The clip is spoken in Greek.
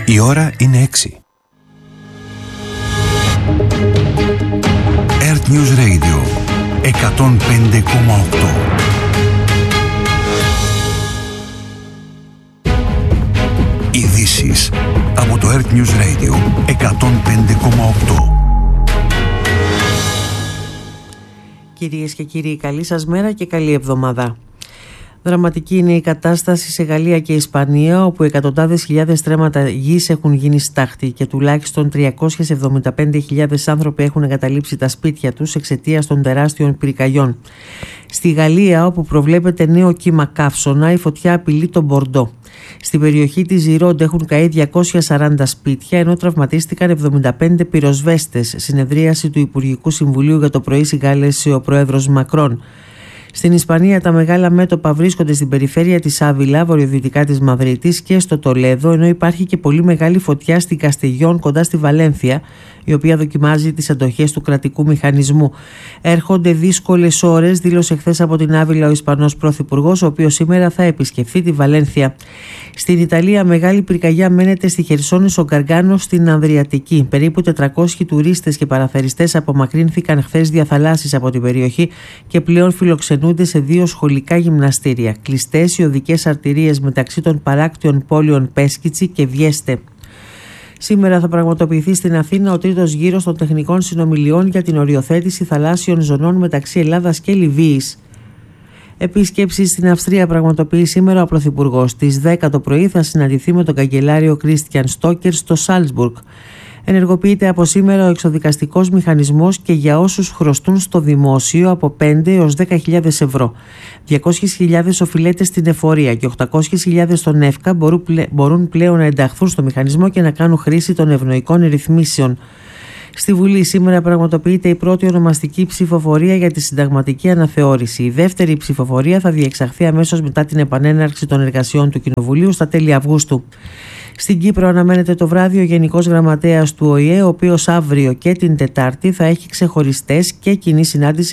Η ώρα είναι 6. Earth News Radio 105,8. Ειδήσεις από το Earth News Radio 105,8. Κυρίες και κύριοι, καλή σας μέρα και καλή εβδομάδα. Δραματική είναι η κατάσταση σε Γαλλία και Ισπανία, όπου εκατοντάδες χιλιάδες στρέμματα γης έχουν γίνει στάχτη και τουλάχιστον 375.000 άνθρωποι έχουν εγκαταλείψει τα σπίτια τους εξαιτίας των τεράστιων πυρκαγιών. Στη Γαλλία, όπου προβλέπεται νέο κύμα καύσωνα, η φωτιά απειλεί τον Μπορντό. Στην περιοχή της Ζιρόντ έχουν καεί 240 σπίτια, ενώ τραυματίστηκαν 75 πυροσβέστες. Συνεδρίαση του Υπουργικού Συμβουλίου για το πρωί συγκάλεσε ο πρόεδρος Μακρόν. Στην Ισπανία τα μεγάλα μέτωπα βρίσκονται στην περιφέρεια της Άβυλα, βορειοδυτικά της Μαδρίτης, και στο Τολέδο, ενώ υπάρχει και πολύ μεγάλη φωτιά στην Καστεγιόν κοντά στη Βαλένθια, η οποία δοκιμάζει τις αντοχές του κρατικού μηχανισμού. Έρχονται δύσκολες ώρες, δήλωσε χθες από την Άβυλα ο Ισπανός Πρωθυπουργός, ο οποίος σήμερα θα επισκεφθεί τη Βαλένθια. Στην Ιταλία, μεγάλη πυρκαγιά μένεται στη Χερσόνησο Γκαργκάνο στην Ανδριατική. Περίπου 400 τουρίστες και παραθεριστές απομακρύνθηκαν χθες διαθαλάσσης από την περιοχή και πλέον φιλοξενούνται σε 2 σχολικά γυμναστήρια. Κλειστές οι οδικές αρτηρίες μεταξύ των παράκτιων πόλεων Πέσκιτσι και Βιέστε. Σήμερα θα πραγματοποιηθεί στην Αθήνα ο τρίτος γύρος των τεχνικών συνομιλιών για την οριοθέτηση θαλάσσιων ζωνών μεταξύ Ελλάδας και Λιβύης. Επίσκεψη στην Αυστρία πραγματοποιεί σήμερα ο Πρωθυπουργός. Στις 10 το πρωί θα συναντηθεί με τον καγκελάριο Κρίστιαν Στόκερ στο Σάλτσμπουργκ. Ενεργοποιείται από σήμερα ο εξοδικαστικός μηχανισμός και για όσους χρωστούν στο δημόσιο από 5 έως 10.000 ευρώ. 200.000 οφειλέτες στην εφορία και 800.000 στον ΕΦΚΑ μπορούν πλέον να ενταχθούν στο μηχανισμό και να κάνουν χρήση των ευνοϊκών ρυθμίσεων. Στη Βουλή σήμερα πραγματοποιείται η πρώτη ονομαστική ψηφοφορία για τη συνταγματική αναθεώρηση. Η δεύτερη ψηφοφορία θα διεξαχθεί αμέσως μετά την επανέναρξη των εργασιών του Κοινοβουλίου στα τέλη Αυγούστου. Στην Κύπρο αναμένεται το βράδυ ο Γενικός Γραμματέας του ΟΗΕ, ο οποίος αύριο και την Τετάρτη θα έχει ξεχωριστές και κοινή συνάντηση